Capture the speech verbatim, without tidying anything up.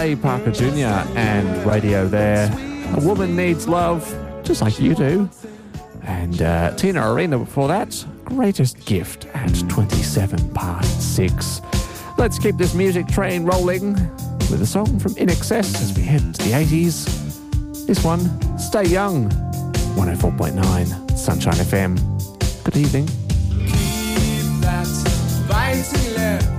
Ray Parker Junior and Radio there. A Woman Needs Love, just like you do. And uh, Tina Arena before that, Greatest Gift at twenty-seven past six. Let's keep this music train rolling with a song from I N X S as we head into the eighties. This one, Stay Young, one oh four point nine Sunshine F M. Good evening. Keep that fighting left.